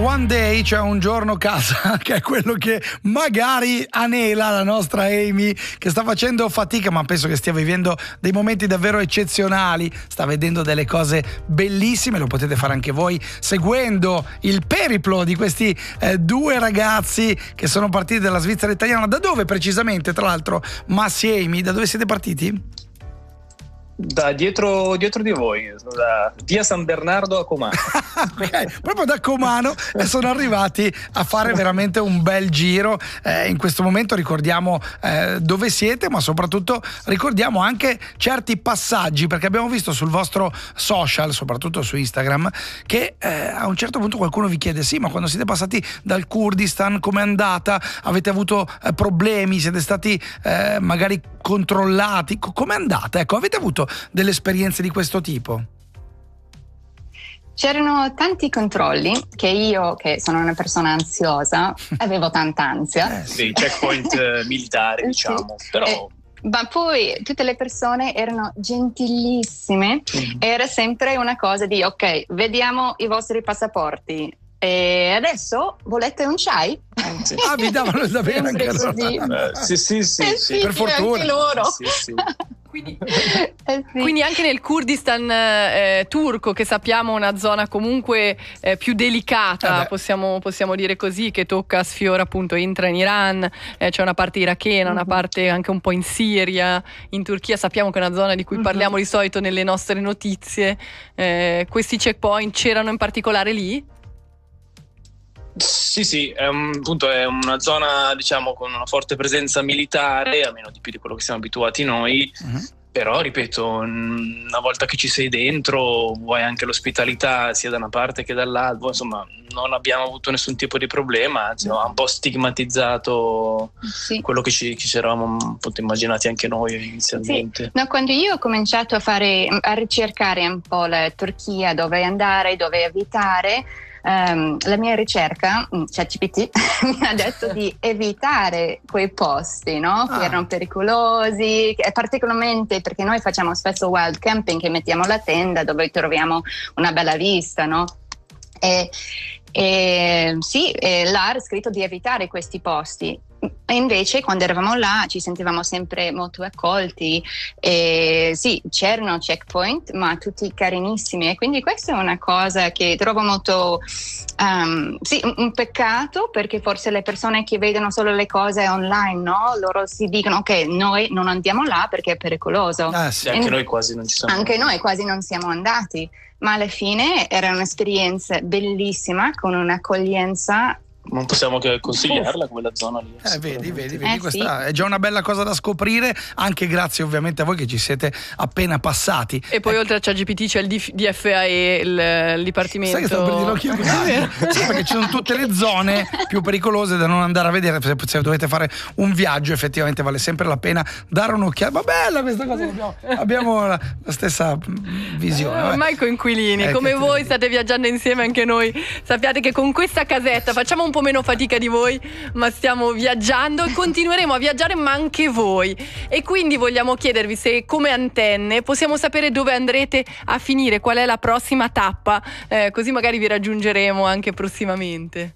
One Day, cioè un giorno casa, che è quello che magari anela la nostra Amy, che sta facendo fatica, ma penso che stia vivendo dei momenti davvero eccezionali, sta vedendo delle cose bellissime. Lo potete fare anche voi seguendo il periplo di questi due ragazzi che sono partiti dalla Svizzera italiana. Da dove precisamente, tra l'altro, Massi e Amy, da dove siete partiti? Da dietro di voi, da via San Bernardo a Comano. Ok, proprio da Comano, e sono arrivati a fare veramente un bel giro. In questo momento ricordiamo dove siete, ma soprattutto ricordiamo anche certi passaggi, perché abbiamo visto sul vostro social, soprattutto su Instagram, che a un certo punto qualcuno vi chiede: sì, ma quando siete passati dal Kurdistan com'è andata? Avete avuto problemi? Siete stati magari controllati? Com'è andata? Ecco, avete avuto delle esperienze di questo tipo? C'erano tanti controlli che io, che sono una persona ansiosa, avevo tanta ansia. Sì, checkpoint militari, diciamo. Sì. Però Ma poi tutte le persone erano gentilissime. Era sempre una cosa di: ok, vediamo i vostri passaporti. E adesso volete un chai? sì. Ah, vi davano da bere anche loro. Sì. Per fortuna. Anche loro. Sì. Quindi anche nel Kurdistan turco, che sappiamo una zona comunque più delicata, possiamo dire così, che tocca, sfiora appunto, entra in Iran, c'è una parte irachena, una parte anche un po' in Siria, in Turchia sappiamo che è una zona di cui parliamo di solito nelle nostre notizie. Questi checkpoint c'erano in particolare lì? Sì, è una zona, diciamo, con una forte presenza militare, almeno di più di quello che siamo abituati noi. Però, ripeto, una volta che ci sei dentro, vuoi anche l'ospitalità sia da una parte che dall'altra. Insomma, non abbiamo avuto nessun tipo di problema, anzi, ha un po' stigmatizzato quello che ci eravamo appunto immaginati anche noi inizialmente. Sì. No, quando io ho cominciato a ricercare un po' la Turchia, dove andare, dove evitare, la mia ricerca, ChatGPT, mi ha detto di evitare quei posti, no? Che erano pericolosi, particolarmente perché noi facciamo spesso wild camping, che mettiamo la tenda dove troviamo una bella vista, no? E là era scritto di evitare questi posti. E invece quando eravamo là ci sentivamo sempre molto accolti, e sì, c'erano checkpoint, ma tutti carinissimi, e quindi questa è una cosa che trovo molto un peccato, perché forse le persone che vedono solo le cose online, no? Loro si dicono: ok, noi non andiamo là perché è pericoloso. Sì, anche noi quasi non ci siamo. Anche noi quasi non siamo andati, ma alla fine era un'esperienza bellissima, con un'accoglienza. Non possiamo che consigliarla quella zona lì. Vedi, questa è già una bella cosa da scoprire, anche grazie ovviamente a voi che ci siete appena passati. E poi oltre a ChatGPT c'è il DFAE, il dipartimento. Sai che stavo per dirlo anch'io? Sì, perché ci sono tutte le zone più pericolose da non andare a vedere. Se dovete fare un viaggio, effettivamente vale sempre la pena dare un'occhiata. Ma bella questa cosa, abbiamo la stessa visione. Ormai coinquilini, come voi state viaggiando insieme, anche noi sappiate che con questa casetta facciamo un po' meno fatica di voi, ma stiamo viaggiando e continueremo a viaggiare, ma anche voi. E quindi vogliamo chiedervi se, come Antenne, possiamo sapere dove andrete a finire, qual è la prossima tappa, così magari vi raggiungeremo anche prossimamente.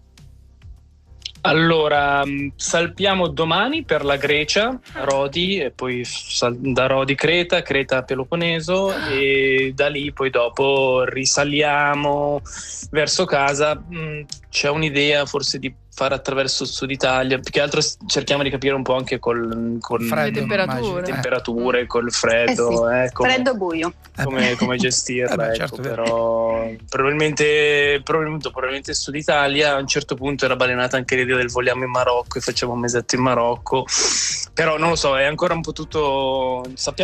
Allora, salpiamo domani per la Grecia, Rodi, e poi da Rodi Creta Peloponneso, e da lì poi dopo risaliamo verso casa. C'è un'idea forse di fare attraverso il sud Italia, più che altro cerchiamo di capire un po' anche con le temperature, col freddo, freddo buio, come gestirla, certo, però probabilmente il sud Italia. A un certo punto era balenata anche l'idea del vogliamo in Marocco e facciamo un mesetto in Marocco, però non lo so, è ancora un po' tutto, sappiamo